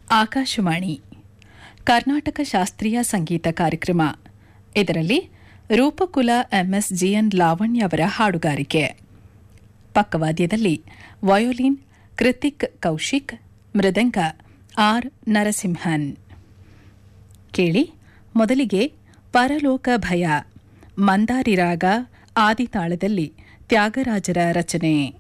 ಆಕಾಶವಾಣಿ ಕರ್ನಾಟಕ ಶಾಸ್ತ್ರೀಯ ಸಂಗೀತ ಕಾರ್ಯಕ್ರಮ. ಇದರಲ್ಲಿ ರೂಪಕುಲ ಎಂಎಸ್ ಜಿಎನ್ ಲಾವಣ್ಯ ಅವರ ಹಾಡುಗಾರಿಕೆ. ಪಕ್ಕವಾದ್ಯದಲ್ಲಿ ವಯೋಲಿನ್ ಕೃತಿಕ್ ಕೌಶಿಕ್, ಮೃದಂಗ ಆರ್ ನರಸಿಂಹನ್. ಕೇಳಿ, ಮೊದಲಿಗೆ ಪರಲೋಕ ಭಯ, ಮಂದಾರಿ ರಾಗ ಆದಿತಾಳದಲ್ಲಿ ತ್ಯಾಗರಾಜರ ರಚನೆ.